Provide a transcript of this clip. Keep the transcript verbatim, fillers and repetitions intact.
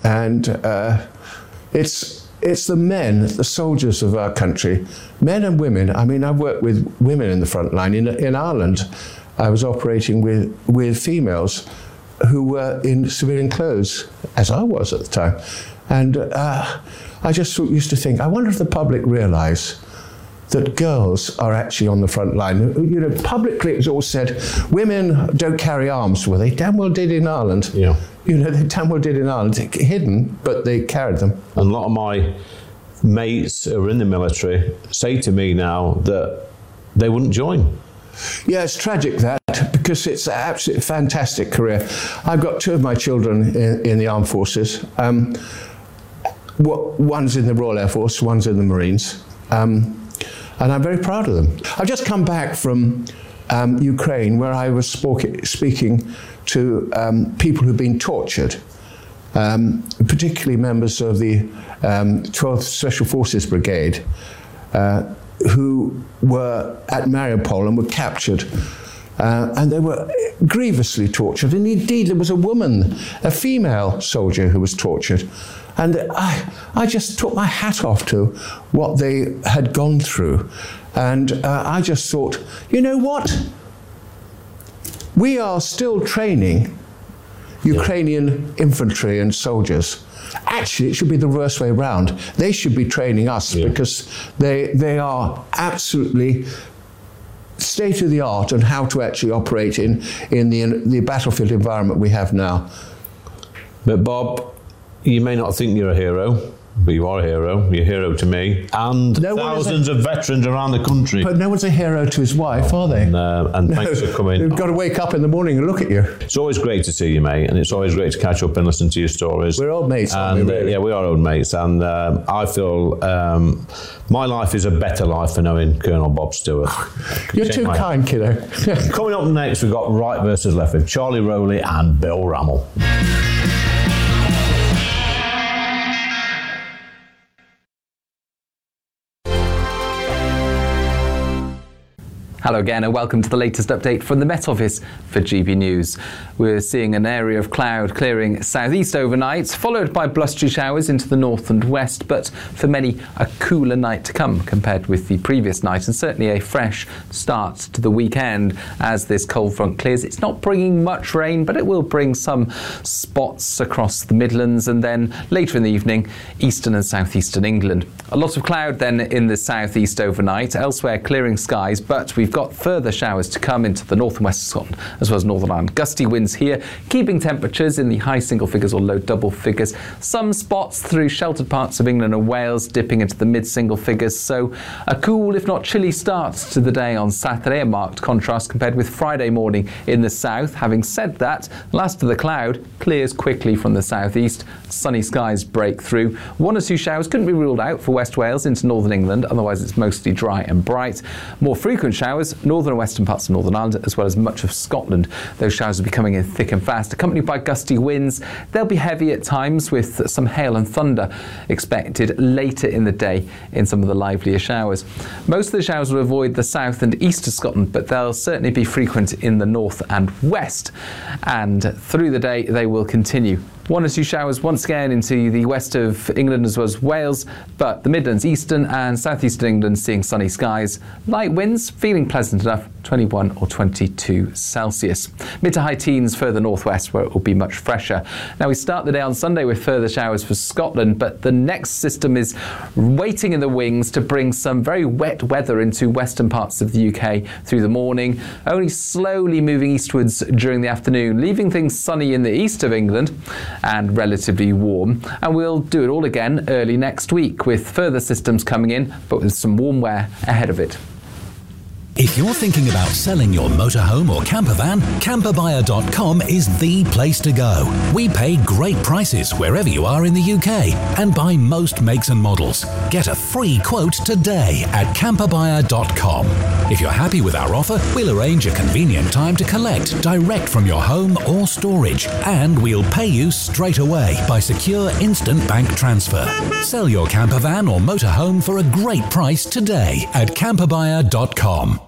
and uh, it's it's the men, the soldiers of our country, men and women. I mean, I've worked with women in the front line. In, in Ireland, I was operating with, with females who were in civilian clothes, as I was at the time. And uh, I just used to think, I wonder if the public realise that girls are actually on the front line. You know, publicly it was all said, women don't carry arms. Well, they damn well did in Ireland. Yeah. You know, they damn well did in Ireland. Hidden, but they carried them. And a lot of my mates who are in the military say to me now that they wouldn't join. Yeah, it's tragic that, because it's an absolutely fantastic career. I've got two of my children in, in the armed forces. Um, one's in the Royal Air Force, one's in the Marines. Um, and I'm very proud of them. I've just come back from um, Ukraine, where I was speaking to um, people who've been tortured, um, particularly members of the um, twelfth Special Forces Brigade, uh, who were at Mariupol and were captured. Uh, and they were grievously tortured. And indeed, there was a woman, a female soldier, who was tortured. And I, I just took my hat off to what they had gone through. And uh, I just thought, you know what? We are still training Ukrainian infantry and soldiers. Actually, it should be the reverse way around. They should be training us, yeah. because they they are absolutely state of the art on how to actually operate in in the in the battlefield environment we have now. But Bob, you may not think you're a hero, but you are a hero. You're a hero to me and no thousands a, of veterans around the country. But no one's a hero to his wife, are they? And, uh, and no. Thanks for coming. You've got to wake up in the morning and look at you. It's always great to see you, mate, and it's always great to catch up and listen to your stories. We're old mates, and, aren't we, really? uh, yeah, we are old mates, and um, I feel um, my life is a better life for knowing Colonel Bob Stewart. You're too kind, kiddo. Coming up next, we've got Right versus Left with Charlie Rowley and Bill Rammell. Hello again and welcome to the latest update from the Met Office for G B News. We're seeing an area of cloud clearing southeast overnight, followed by blustery showers into the north and west, but for many a cooler night to come compared with the previous night, and certainly a fresh start to the weekend as this cold front clears. It's not bringing much rain, but it will bring some spots across the Midlands, and then later in the evening, eastern and southeastern England. A lot of cloud then in the southeast overnight, elsewhere clearing skies, but we've got further showers to come into the north and west of Scotland, as well as Northern Ireland. Gusty winds here, keeping temperatures in the high single figures or low double figures. Some spots through sheltered parts of England and Wales dipping into the mid single figures. So a cool, if not chilly, start to the day on Saturday, a marked contrast compared with Friday morning in the south. Having said that, last of the cloud clears quickly from the southeast. Sunny skies break through. One or two showers couldn't be ruled out for West Wales into northern England, otherwise it's mostly dry and bright. More frequent showers northern and western parts of Northern Ireland, as well as much of Scotland. Those showers will be coming in thick and fast, accompanied by gusty winds. They'll be heavy at times, with some hail and thunder expected later in the day in some of the livelier showers. Most of the showers will avoid the south and east of Scotland, but they'll certainly be frequent in the north and west. And through the day, they will continue. One or two showers once again into the west of England as well as Wales, but the Midlands, eastern and southeastern England seeing sunny skies. Light winds, feeling pleasant enough, twenty-one or twenty-two Celsius. Mid to high teens further northwest where it will be much fresher. Now we start the day on Sunday with further showers for Scotland, but the next system is waiting in the wings to bring some very wet weather into western parts of the U K through the morning, only slowly moving eastwards during the afternoon, leaving things sunny in the east of England and relatively warm. And we'll do it all again early next week with further systems coming in, but with some warm wear ahead of it. If you're thinking about selling your motorhome or camper van, camper buyer dot com is the place to go. We pay great prices wherever you are in the U K and buy most makes and models. Get a free quote today at camper buyer dot com. If you're happy with our offer, we'll arrange a convenient time to collect direct from your home or storage, and we'll pay you straight away by secure instant bank transfer. Sell your camper van or motorhome for a great price today at camper buyer dot com.